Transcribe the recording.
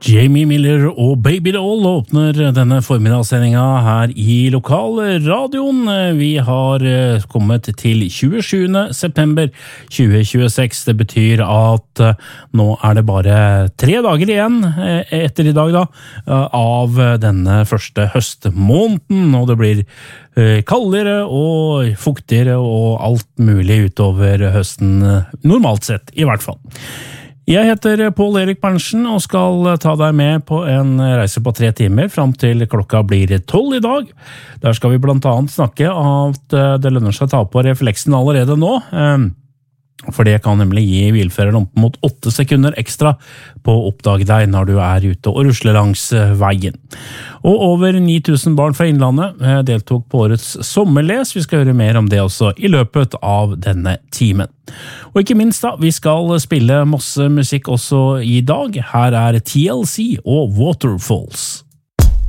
Jamie Miller og Baby Doll åpner denne formidagssendinga her i lokalradioen. Vi har kommet til 27. september 2026. Det betyr at nå er det bare 3 dager igjen etter i dag av denne første høstmåneden, og det blir kaldere og fuktigere og alt mulig utover høsten, normalt sett i hvert fall. Jeg heter Pål Erik Berntsen og skal ta deg med på en reise på 3 timer frem til klokka blir 12 i dag. Der skal vi blant annet snakke om at det lønner seg å ta på refleksen allerede nå, for det kan nemlig gi bilføreren opp mot 8 sekunder ekstra på å oppdage deg når du er ute og rusler langs veien. Og over 9000 barn fra Innlandet deltok på årets sommerles. Vi skal høre mer om det også i løpet av denne timen. Og ikke minst vi skal spille masse musikk også i dag. Her er TLC og Waterfalls.